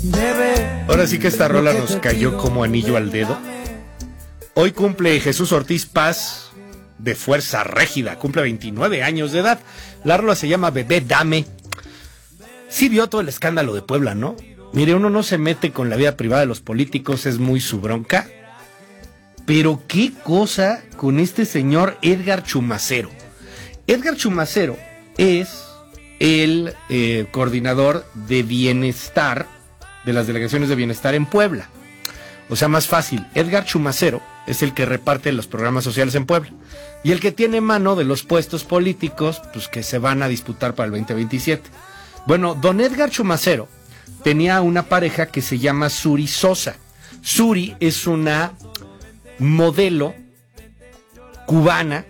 Ahora sí que esta rola nos cayó como anillo al dedo. Hoy cumple Jesús Ortiz Paz, de Fuerza Régida, cumple 29 años de edad. La rola se llama Bebé Dame. Sí vio todo el escándalo de Puebla, ¿no? Mire, uno no se mete con la vida privada de los políticos, es muy su bronca. Pero qué cosa con este señor Edgar Chumacero. Edgar Chumacero es el coordinador de bienestar, de las delegaciones de bienestar en Puebla. O sea, más fácil, Edgar Chumacero es el que reparte los programas sociales en Puebla. Y el que tiene mano de los puestos políticos, pues que se van a disputar para el 2027. Bueno, don Edgar Chumacero tenía una pareja que se llama Suri Sosa. Suri es una modelo cubana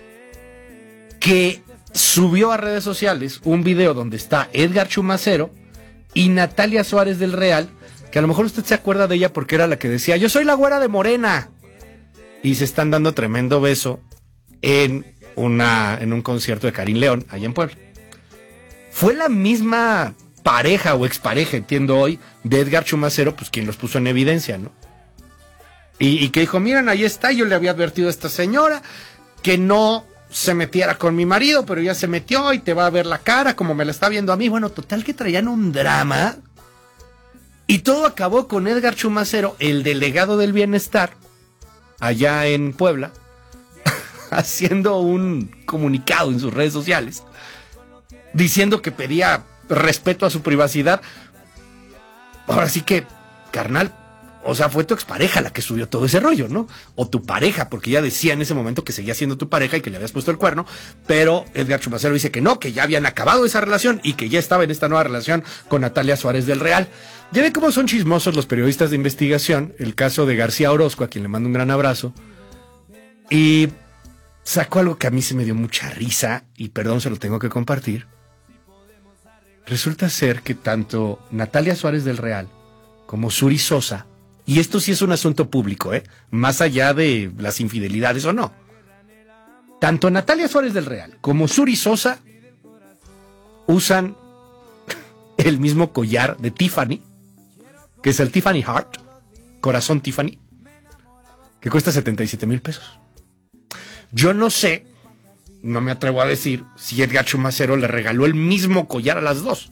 que subió a redes sociales un video donde está Edgar Chumacero y Natalia Suárez del Real, que a lo mejor usted se acuerda de ella porque era la que decía, yo soy la güera de Morena. Y se están dando tremendo beso en un concierto de Karim León, allá en Puebla. Fue la misma pareja o expareja, entiendo hoy, de Edgar Chumacero, pues quien los puso en evidencia, ¿no? Y que dijo, miren, ahí está, yo le había advertido a esta señora que no se metiera con mi marido, pero ya se metió y te va a ver la cara como me la está viendo a mí. Bueno, total que traían un drama y todo acabó con Edgar Chumacero, el delegado del bienestar, allá en Puebla, haciendo un comunicado en sus redes sociales, diciendo que pedía respeto a su privacidad. Ahora sí que, carnal, o sea, fue tu expareja la que subió todo ese rollo, ¿no? O tu pareja, porque ella decía en ese momento que seguía siendo tu pareja y que le habías puesto el cuerno, pero Edgar Chumacero dice que no, que ya habían acabado esa relación y que ya estaba en esta nueva relación con Natalia Suárez del Real. Ya ve cómo son chismosos los periodistas de investigación, el caso de García Orozco, a quien le mando un gran abrazo, y sacó algo que a mí se me dio mucha risa, y perdón, se lo tengo que compartir. Resulta ser que tanto Natalia Suárez del Real como Suri Sosa, y esto sí es un asunto público, más allá de las infidelidades o no, tanto Natalia Suárez del Real como Suri Sosa usan el mismo collar de Tiffany, que es el Tiffany Heart, corazón Tiffany, que cuesta 77,000 pesos. Yo no sé, no me atrevo a decir si Edgar Chumacero le regaló el mismo collar a las dos.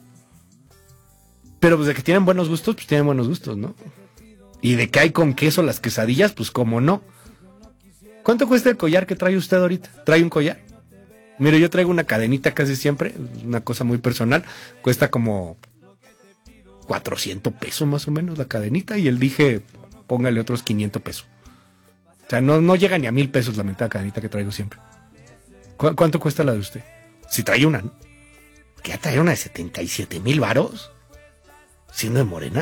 Pero pues de que tienen buenos gustos, pues tienen buenos gustos, ¿no? Y de que hay con queso las quesadillas, pues cómo no. ¿Cuánto cuesta el collar que trae usted ahorita? ¿Trae un collar? Mire, yo traigo una cadenita casi siempre, una cosa muy personal. Cuesta como 400 pesos más o menos la cadenita, y él dije, póngale otros 500 pesos. O sea, no llega ni a 1,000 pesos la mitad de cadenita que traigo siempre. ¿Cuánto cuesta la de usted? Si trae una, ¿no? ¿Qué va a traer una de 77,000 varos? ¿Siendo de Morena?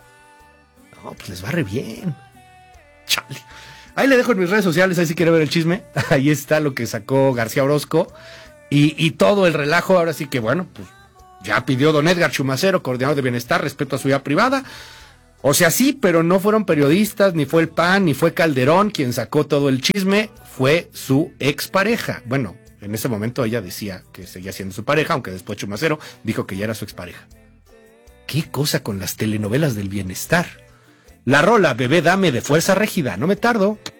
No, pues les va re bien. Chale. Ahí le dejo en mis redes sociales, ahí si quiere ver el chisme. Ahí está lo que sacó García Orozco. Y todo el relajo, ahora sí que bueno, pues ya pidió don Edgar Chumacero, coordinador de bienestar, respeto a su vida privada. O sea, sí, pero no fueron periodistas, ni fue el PAN, ni fue Calderón quien sacó todo el chisme, fue su expareja. Bueno, en ese momento ella decía que seguía siendo su pareja, aunque después Chumacero dijo que ya era su expareja. ¿Qué cosa con las telenovelas del bienestar? La rola Bebé Dame de Fuerza Régida, no me tardo.